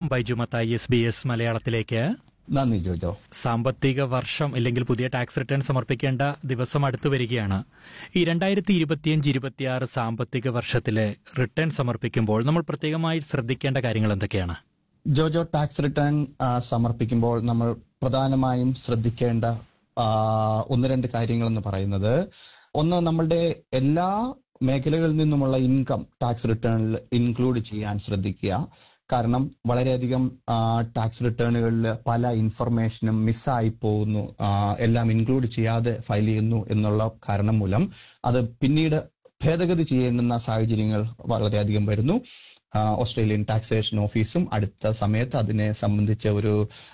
Baiju Mathai SBS മലയാളത്തിലേക്ക്. നന്ദി ജോജോ. സാമ്പത്തിക വർഷം അല്ലെങ്കിൽ പുതിയ ടാക്സ് റിട്ടേൺ സമർപ്പിക്കേണ്ട ദിവസം അടുത്തു വരികയാണ്. ഈ 2025-26 സാമ്പത്തിക വർഷത്തിലെ റിട്ടേൺ സമർപ്പിക്കുമ്പോൾ നമ്മൾ പ്രത്യേകമായി ശ്രദ്ധിക്കേണ്ട കാര്യങ്ങൾ എന്തൊക്കെയാണ്? ജോജോ, ടാക്സ് റിട്ടേൺ സമർപ്പിക്കുമ്പോൾ നമ്മൾ പ്രധാനമായും ശ്രദ്ധിക്കേണ്ട ഒന്ന് രണ്ട് കാര്യങ്ങളെന്ന് പറയുന്നത്, ഒന്ന്, നമ്മളുടെ എല്ലാ മേഖലകളിൽ നിന്നുമുള്ള ഇൻകം ടാക്സ് റിട്ടേണിൽ ഇൻക്ലൂഡ് ചെയ്യാൻ ശ്രദ്ധിക്കുക. കാരണം വളരെയധികം ടാക്സ് റിട്ടേണുകളിൽ പല ഇൻഫർമേഷനും മിസ്സായി പോകുന്നു, എല്ലാം ഇൻക്ലൂഡ് ചെയ്യാതെ ഫയൽ ചെയ്യുന്നു എന്നുള്ള കാരണം മൂലം അത് പിന്നീട് ഭേദഗതി ചെയ്യേണ്ടുന്ന സാഹചര്യങ്ങൾ വളരെയധികം വരുന്നു. ഓസ്ട്രേലിയൻ ടാക്സേഷൻ ഓഫീസും അടുത്ത സമയത്ത് അതിനെ സംബന്ധിച്ച ഒരു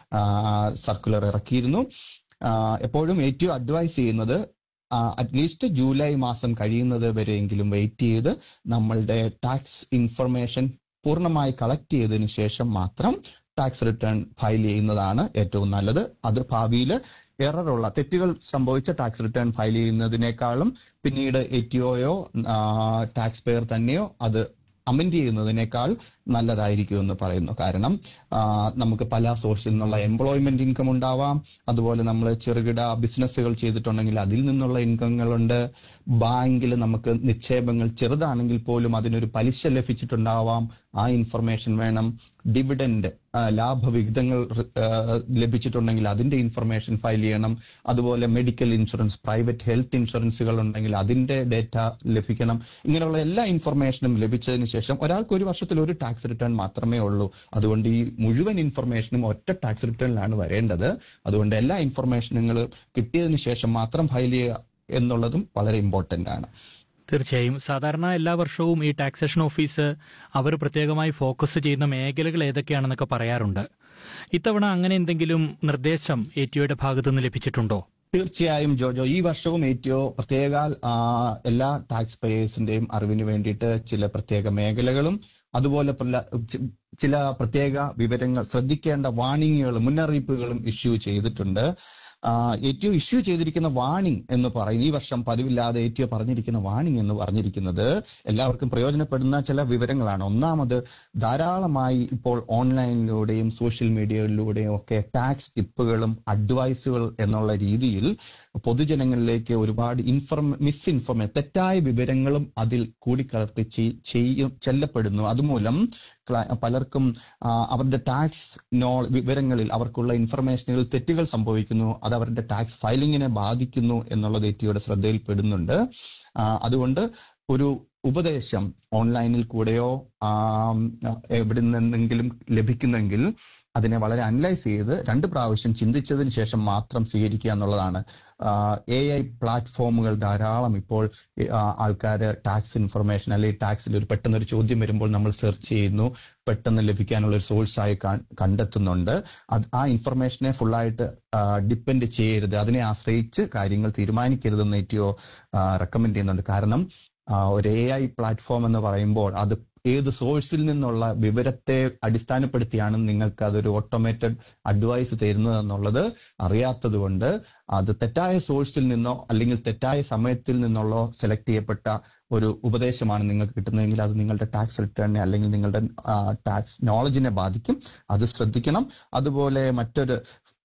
സർക്കുലർ ഇറക്കിയിരുന്നു. എപ്പോഴും ഏറ്റവും അഡ്വൈസ് ചെയ്യുന്നത് അറ്റ്ലീസ്റ്റ് ജൂലൈ മാസം കഴിയുന്നത് വരെയെങ്കിലും വെയിറ്റ് ചെയ്ത് നമ്മളുടെ ടാക്സ് ഇൻഫർമേഷൻ പൂർണ്ണമായി കളക്ട് ചെയ്തതിനു ശേഷം മാത്രം ടാക്സ് റിട്ടേൺ ഫയൽ ചെയ്യുന്നതാണ് ഏറ്റവും നല്ലത്. അത് ഭാവിയിൽ എററുള്ള തെറ്റുകൾ സംഭവിച്ച ടാക്സ് റിട്ടേൺ ഫയൽ ചെയ്യുന്നതിനേക്കാളും പിന്നീട് ATOയോ ടാക്സ് പെയർ തന്നെയോ അത് അമെൻഡ് ചെയ്യുന്നതിനേക്കാൾ നല്ലതായിരിക്കും എന്ന് പറയുന്നു. കാരണം നമുക്ക് പല സോഴ്സിൽ നിന്നുള്ള എംപ്ലോയ്മെന്റ് ഇൻകം ഉണ്ടാവാം, അതുപോലെ നമ്മൾ ചെറുകിട ബിസിനസ്സുകൾ ചെയ്തിട്ടുണ്ടെങ്കിൽ അതിൽ നിന്നുള്ള ഇൻകങ്ങളുണ്ട്, ബാങ്കിൽ നമുക്ക് നിക്ഷേപങ്ങൾ ചെറുതാണെങ്കിൽ പോലും അതിനൊരു പലിശ ലഭിച്ചിട്ടുണ്ടാവാം, ആ ഇൻഫർമേഷൻ വേണം. ഡിവിഡൻഡ് ലാഭവിഹിതങ്ങൾ ലഭിച്ചിട്ടുണ്ടെങ്കിൽ അതിന്റെ ഇൻഫർമേഷൻ ഫയൽ ചെയ്യണം. അതുപോലെ മെഡിക്കൽ ഇൻഷുറൻസ്, പ്രൈവറ്റ് ഹെൽത്ത് ഇൻഷുറൻസുകൾ ഉണ്ടെങ്കിൽ അതിന്റെ ഡേറ്റ ലഭിക്കണം. ഇങ്ങനെയുള്ള എല്ലാ ഇൻഫർമേഷനും ലഭിച്ചതിന് ശേഷം ഒരാൾക്ക് ഒരു വർഷത്തിൽ ഒരു ടാക്സ് റിട്ടേൺ മാത്രമേ ഉള്ളൂ. അതുകൊണ്ട് ഈ മുഴുവൻ ഇൻഫർമേഷനും ഒറ്റ ടാക്സ് റിട്ടേണിലാണ് വരേണ്ടത്. അതുകൊണ്ട് എല്ലാ ഇൻഫർമേഷനുകളും കിട്ടിയതിനു ശേഷം മാത്രം ഫയൽ ചെയ്യുക എന്നുള്ളതും വളരെ ഇമ്പോർട്ടന്റ് ആണ്. തീർച്ചയായും. സാധാരണ എല്ലാ വർഷവും ഈ ടാക്സേഷൻ ഓഫീസ് അവർ പ്രത്യേകമായി ഫോക്കസ് ചെയ്യുന്ന മേഖലകൾ ഏതൊക്കെയാണെന്നൊക്കെ പറയാറുണ്ട്. ഇത്തവണ അങ്ങനെ എന്തെങ്കിലും നിർദ്ദേശം ATOയുടെ ഭാഗത്തുനിന്ന് ലഭിച്ചിട്ടുണ്ടോ? തീർച്ചയായും ജോജോ, ഈ വർഷവും ATO പ്രത്യേക എല്ലാ ടാക്സ് പേയേഴ്സിന്റെയും അറിവിന് വേണ്ടിയിട്ട് ചില പ്രത്യേക മേഖലകളും അതുപോലെ ചില പ്രത്യേക വിവരങ്ങൾ, ശ്രദ്ധിക്കേണ്ട വാണിങ്ങുകളും മുന്നറിയിപ്പുകളും ഇഷ്യൂ ചെയ്തിട്ടുണ്ട്. ATO ഇഷ്യൂ ചെയ്തിരിക്കുന്ന വാണിംഗ് എന്ന് പറയും, ഈ വർഷം പതിവില്ലാതെ ATO പറഞ്ഞിരിക്കുന്ന വാണിംഗ് എന്ന് പറഞ്ഞിരിക്കുന്നത് എല്ലാവർക്കും പ്രയോജനപ്പെടുന്ന ചില വിവരങ്ങളാണ്. ഒന്നാമത്, ധാരാളമായി ഇപ്പോൾ ഓൺലൈനിലൂടെയും സോഷ്യൽ മീഡിയയിലൂടെയും ഒക്കെ ടാക്സ് ടിപ്പുകളും അഡ്വൈസുകൾ എന്നുള്ള രീതിയിൽ പൊതുജനങ്ങളിലേക്ക് ഒരുപാട് തെറ്റായ വിവരങ്ങളും അതിൽ കൂടിക്കലർത്തി ചെല്ലപ്പെടുന്നു. അതുമൂലം പലർക്കും അവരുടെ ടാക്സ് വിവരങ്ങളിൽ അവർക്കുള്ള ഇൻഫർമേഷനുകളിൽ തെറ്റുകൾ സംഭവിക്കുന്നു. അത് അവരുടെ ടാക്സ് ഫയലിങ്ങിനെ ബാധിക്കുന്നു എന്നുള്ളത് ATOയുടെ ശ്രദ്ധയിൽപ്പെടുന്നുണ്ട്. അതുകൊണ്ട് ഒരു ഉപദേശം ഓൺലൈനിൽ കൂടെയോ എവിടെ നിന്നെങ്കിലും ലഭിക്കുന്നെങ്കിൽ അതിനെ വളരെ അനലൈസ് ചെയ്ത് 2 പ്രാവശ്യം ചിന്തിച്ചതിന് ശേഷം മാത്രം സ്വീകരിക്കുക എന്നുള്ളതാണ്. AI പ്ലാറ്റ്ഫോമുകൾ ധാരാളം ഇപ്പോൾ ആൾക്കാർ ടാക്സ് ഇൻഫർമേഷൻ അല്ലെങ്കിൽ ടാക്സിൽ പെട്ടെന്നൊരു ചോദ്യം വരുമ്പോൾ നമ്മൾ സെർച്ച് ചെയ്യുന്നു, പെട്ടെന്ന് ലഭിക്കാനുള്ള ഒരു സോഴ്സായി കണ്ടെത്തുന്നുണ്ട്. ആ ഇൻഫർമേഷനെ ഫുള്ളായിട്ട് ഡിപ്പെൻഡ് ചെയ്യരുത്, അതിനെ ആശ്രയിച്ച് കാര്യങ്ങൾ തീരുമാനിക്കരുതെന്ന് ATO റെക്കമെൻഡ് ചെയ്യുന്നുണ്ട്. കാരണം ഒരു AI പ്ലാറ്റ്ഫോം എന്ന് പറയുമ്പോൾ അത് ഏത് സോഴ്സിൽ നിന്നുള്ള വിവരത്തെ അടിസ്ഥാനപ്പെടുത്തിയാണ് നിങ്ങൾക്ക് അതൊരു ഓട്ടോമേറ്റഡ് അഡ്വൈസ് തരുന്നത് എന്നുള്ളത് അറിയാത്തത് കൊണ്ട് അത് തെറ്റായ സോഴ്സിൽ നിന്നോ അല്ലെങ്കിൽ തെറ്റായ സമയത്തിൽ നിന്നുള്ളോ സെലക്ട് ചെയ്യപ്പെട്ട ഒരു ഉപദേശമാണ് നിങ്ങൾക്ക് കിട്ടുന്നതെങ്കിൽ അത് നിങ്ങളുടെ ടാക്സ് റിട്ടേണിനെ അല്ലെങ്കിൽ നിങ്ങളുടെ ടാക്സ് നോളജിനെ ബാധിക്കും. അത് ശ്രദ്ധിക്കണം. അതുപോലെ മറ്റൊരു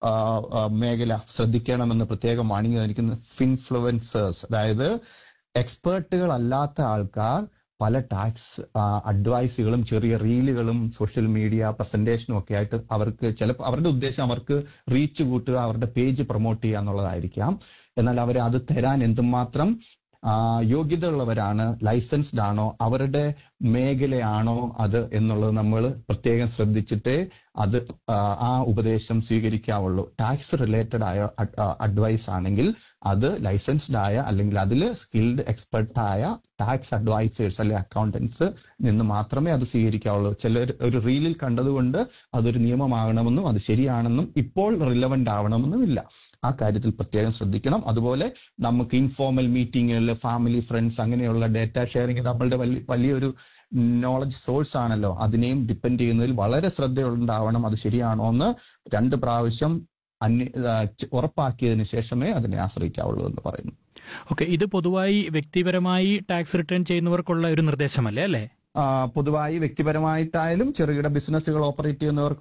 മേഖല ശ്രദ്ധിക്കണമെന്ന് പ്രത്യേകം വാണിംഗ് തന്നിരിക്കുന്നത് ഫിൻഫ്ലുവൻസേഴ്സ്, അതായത് എക്സ്പേർട്ടുകൾ അല്ലാത്ത ആൾക്കാർ പല ടാക്സ് അഡ്വൈസുകളും ചെറിയ റീലുകളും സോഷ്യൽ മീഡിയ പ്രസന്റേഷനും ഒക്കെ ആയിട്ട് അവർക്ക് ചിലപ്പോൾ അവരുടെ ഉദ്ദേശം അവർക്ക് റീച്ച് കൂട്ടുക, അവരുടെ പേജ് പ്രൊമോട്ട് ചെയ്യുക എന്നുള്ളതായിരിക്കാം. എന്നാൽ അവർ അത് തരാൻ എന്തുമാത്രം യോഗ്യത ഉള്ളവരാണ്, ലൈസൻസ്ഡ് ആണോ, അവരുടെ മേഖലയാണോ അത് എന്നുള്ളത് നമ്മൾ പ്രത്യേകം ശ്രദ്ധിച്ചിട്ടേ അത് ആ ഉപദേശം സ്വീകരിക്കാവുള്ളൂ. ടാക്സ് റിലേറ്റഡ് ആയ അഡ്വൈസ് ആണെങ്കിൽ അത് ലൈസൻസ്ഡ് ആയ അല്ലെങ്കിൽ അതിൽ സ്കിൽഡ് എക്സ്പെർട്ടായ ടാക്സ് അഡ്വൈസേഴ്സ് അല്ലെങ്കിൽ അക്കൗണ്ടൻസ് നിന്ന് മാത്രമേ അത് സ്വീകരിക്കാവുള്ളൂ. ചിലർ ഒരു റീലിൽ കണ്ടതുകൊണ്ട് അതൊരു നിയമമാകണമെന്നും അത് ശരിയാണെന്നും ഇപ്പോൾ റിലവന്റ് ആവണമെന്നും ഇല്ല. ആ കാര്യത്തിൽ പ്രത്യേകം ശ്രദ്ധിക്കണം. അതുപോലെ നമുക്ക് ഇൻഫോർമൽ മീറ്റിങ്ങുകളിൽ ഫാമിലി, ഫ്രണ്ട്സ് അങ്ങനെയുള്ള ഡേറ്റ ഷെയറിങ് നമ്മളുടെ വലിയൊരു നോളജ് സോഴ്സ് ആണല്ലോ, അതിനെയും ഡിപ്പെൻഡ് ചെയ്യുന്നതിൽ വളരെ ശ്രദ്ധയുണ്ടാവണം. അത് ശരിയാണോ എന്ന് 2 പ്രാവശ്യം ഉറപ്പാക്കിയതിനു ശേഷമേ അതിനെ ആശ്രയിക്കാവുള്ളൂ എന്ന് പറയുന്നു. ഓക്കെ, ഇത് പൊതുവായി വ്യക്തിപരമായി ടാക്സ് റിട്ടേൺ ചെയ്യുന്നവർക്കുള്ള ഒരു നിർദ്ദേശമല്ലേ അല്ലേ? പൊതുവായി വ്യക്തിപരമായിട്ടായാലും ചെറുകിട ബിസിനസ്സുകൾ ഓപ്പറേറ്റ് ചെയ്യുന്നവർക്ക്